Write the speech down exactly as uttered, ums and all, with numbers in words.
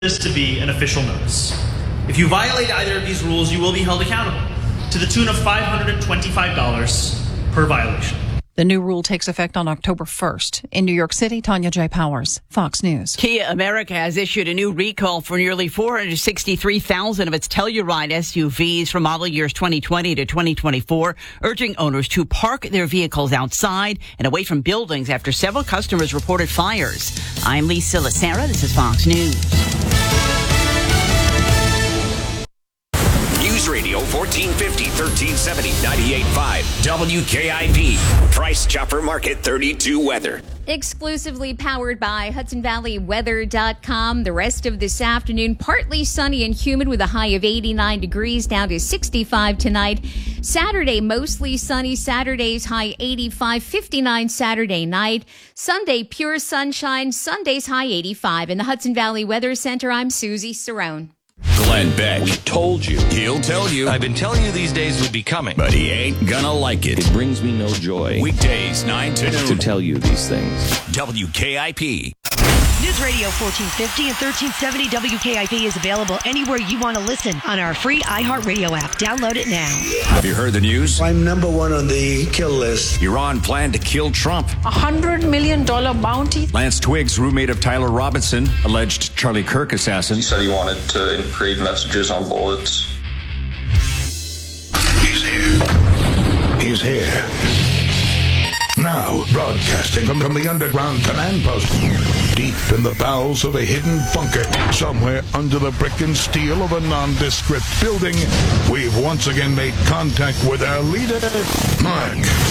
this to be an official notice. If you violate either of these rules, you will be held accountable to the tune of five hundred twenty-five dollars per violation. The new rule takes effect on October first. In New York City, Tanya J. Powers, Fox News. Kia America has issued a new recall for nearly four hundred sixty-three thousand of its Telluride S U Vs from model years twenty twenty to twenty twenty-four, urging owners to park their vehicles outside and away from buildings after several customers reported fires. I'm Lisa Lacera. This is Fox News. News Radio fourteen fifty, thirteen seventy, ninety-eight point five W K I P. Price Chopper Market thirty-two weather. Exclusively powered by Hudson Valley Weather dot com. The rest of this afternoon, partly sunny and humid with a high of eighty-nine degrees, down to sixty-five tonight. Saturday, mostly sunny. Saturday's high eighty-five, fifty-nine Saturday night. Sunday, pure sunshine. Sunday's high eighty-five. In the Hudson Valley Weather Center, I'm Susie Cerrone. Glenn Beck. We told you. He'll tell you. I've been telling you these days would be coming. But he ain't gonna like it. It brings me no joy. Weekdays, nine to noon. To tell you these things. W K I P. News Radio fourteen fifty and thirteen seventy W K I P is available anywhere you want to listen on our free iHeartRadio app. Download it now. Have you heard the news? I'm number one on the kill list. Iran planned to kill Trump. A hundred million dollar bounty. Lance Twiggs, roommate of Tyler Robinson, alleged Charlie Kirk assassin. He said he wanted to engrave messages on bullets. He's here. He's here. Now, broadcasting from, from the underground command post, deep in the bowels of a hidden bunker, somewhere under the brick and steel of a nondescript building, we've once again made contact with our leader, Mark